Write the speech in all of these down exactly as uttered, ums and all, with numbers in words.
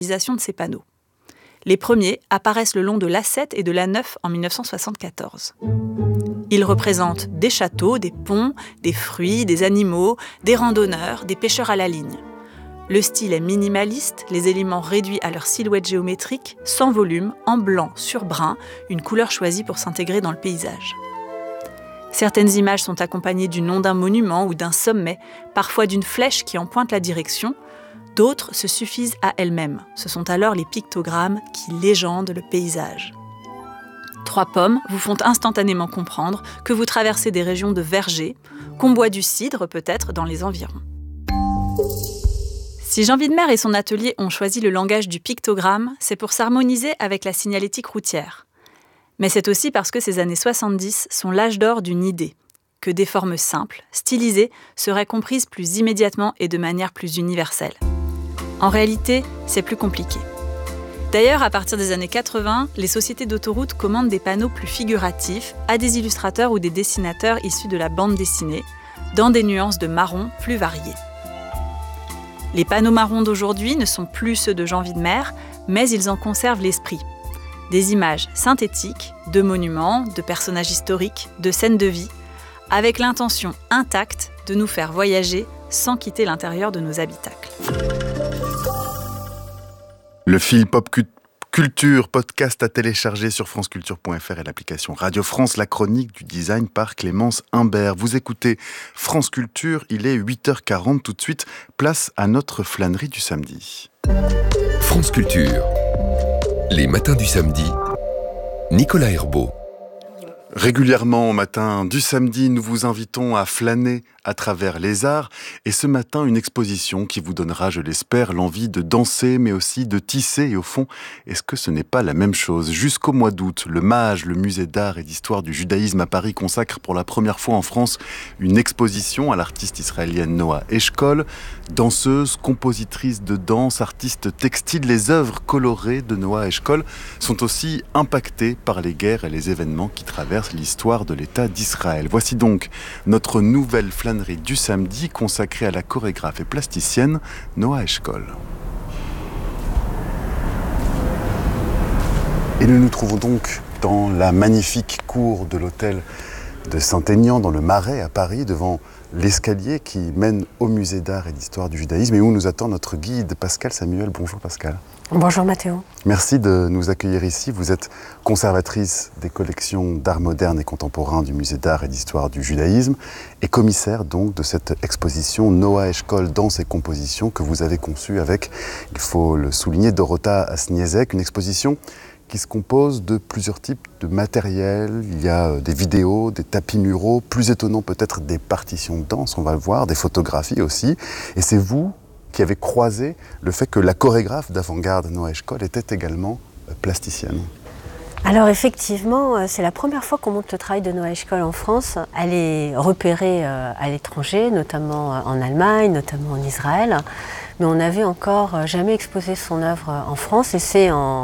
de ces panneaux. Les premiers apparaissent le long de l'A sept et de l'A neuf en mille neuf cent soixante-quatorze. Ils représentent des châteaux, des ponts, des fruits, des animaux, des randonneurs, des pêcheurs à la ligne. Le style est minimaliste, les éléments réduits à leur silhouette géométrique, sans volume, en blanc sur brun, une couleur choisie pour s'intégrer dans le paysage. Certaines images sont accompagnées du nom d'un monument ou d'un sommet, parfois d'une flèche qui en pointe la direction. D'autres se suffisent à elles-mêmes. Ce sont alors les pictogrammes qui légendent le paysage. Trois pommes vous font instantanément comprendre que vous traversez des régions de vergers, qu'on boit du cidre peut-être dans les environs. Si Jean Widmer et son atelier ont choisi le langage du pictogramme, c'est pour s'harmoniser avec la signalétique routière. Mais c'est aussi parce que ces années soixante-dix sont l'âge d'or d'une idée, que des formes simples, stylisées, seraient comprises plus immédiatement et de manière plus universelle. En réalité, c'est plus compliqué. D'ailleurs, à partir des années quatre-vingts, les sociétés d'autoroutes commandent des panneaux plus figuratifs à des illustrateurs ou des dessinateurs issus de la bande dessinée, dans des nuances de marron plus variées. Les panneaux marrons d'aujourd'hui ne sont plus ceux de Jean Widmer, mais ils en conservent l'esprit. Des images synthétiques, de monuments, de personnages historiques, de scènes de vie, avec l'intention intacte de nous faire voyager sans quitter l'intérieur de nos habitacles. Le fil Pop Culture, podcast à télécharger sur franceculture point f r et l'application Radio France, la chronique du design par Clémence Imbert. Vous écoutez France Culture, il est huit heures quarante, tout de suite, place à notre flânerie du samedi. France Culture, les matins du samedi, Nicolas Herbeau. Régulièrement au matin du samedi, nous vous invitons à flâner à travers les arts. Et ce matin, une exposition qui vous donnera, je l'espère, l'envie de danser, mais aussi de tisser. Et au fond, est-ce que ce n'est pas la même chose ? Jusqu'au mois d'août, le MAJ, le musée d'art et d'histoire du judaïsme à Paris, consacre pour la première fois en France une exposition à l'artiste israélienne Noa Eshkol. Danseuse, compositrice de danse, artiste textile, les œuvres colorées de Noa Eshkol sont aussi impactées par les guerres et les événements qui traversent l'histoire de l'État d'Israël. Voici donc notre nouvelle flânerie du samedi consacrée à la chorégraphe et plasticienne Noa Eshkol. Et nous nous trouvons donc dans la magnifique cour de l'hôtel de Saint-Aignan, dans le Marais à Paris, devant l'escalier qui mène au musée d'art et d'histoire du judaïsme et où nous attend notre guide Pascal Samuel. Bonjour Pascal. Bonjour Mathéo. Merci de nous accueillir ici. Vous êtes conservatrice des collections d'art moderne et contemporain du musée d'art et d'histoire du judaïsme et commissaire donc de cette exposition Noa Eshkol danse et composition que vous avez conçue avec, il faut le souligner, Dorota Asniezek, une exposition qui se compose de plusieurs types de matériel. Il y a des vidéos, des tapis muraux, plus étonnant peut-être des partitions de danse, on va le voir, des photographies aussi. Et c'est vous qui avez croisé le fait que la chorégraphe d'avant-garde Noa Eshkol était également plasticienne. Alors effectivement, c'est la première fois qu'on montre le travail de Noa Eshkol en France. Elle est repérée à l'étranger, notamment en Allemagne, notamment en Israël. Mais on n'avait encore jamais exposé son œuvre en France et c'est en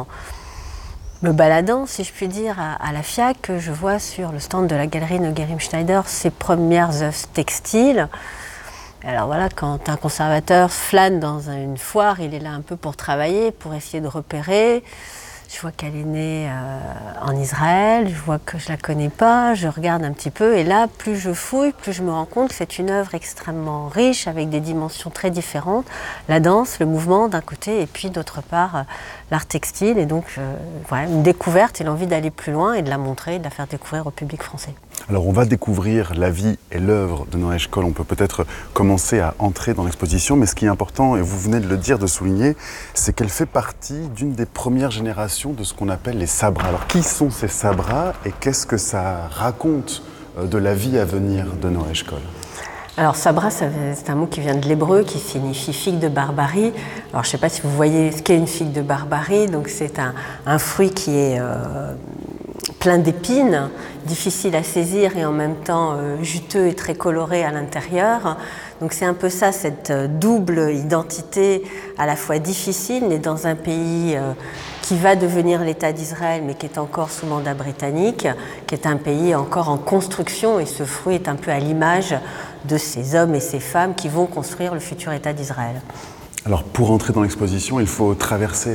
me baladant, si je puis dire, à, à la FIAC, que je vois sur le stand de la galerie Noguerim Schneider ses premières œuvres textiles. Alors voilà, quand un conservateur flâne dans une foire, il est là un peu pour travailler, pour essayer de repérer. Je vois qu'elle est née euh, en Israël, je vois que je la connais pas, je regarde un petit peu et là, plus je fouille, plus je me rends compte que c'est une œuvre extrêmement riche avec des dimensions très différentes. La danse, le mouvement d'un côté et puis d'autre part euh, l'art textile et donc euh, voilà, une découverte et l'envie d'aller plus loin et de la montrer et de la faire découvrir au public français. Alors on va découvrir la vie et l'œuvre de Noa Eshkol. On peut peut-être commencer à entrer dans l'exposition, mais ce qui est important, et vous venez de le dire, de souligner, c'est qu'elle fait partie d'une des premières générations de ce qu'on appelle les sabras. Alors qui sont ces sabras et qu'est-ce que ça raconte de la vie à venir de Noa Eshkol ? Alors sabra, c'est un mot qui vient de l'hébreu, qui signifie figue de barbarie. Alors je ne sais pas si vous voyez ce qu'est une figue de barbarie, donc c'est un, un fruit qui est euh, plein d'épines, difficile à saisir et en même temps euh, juteux et très coloré à l'intérieur. Donc c'est un peu ça, cette double identité à la fois difficile, mais dans un pays euh, qui va devenir l'État d'Israël, mais qui est encore sous mandat britannique, qui est un pays encore en construction, et ce fruit est un peu à l'image de ces hommes et ces femmes qui vont construire le futur État d'Israël. Alors pour entrer dans l'exposition, il faut traverser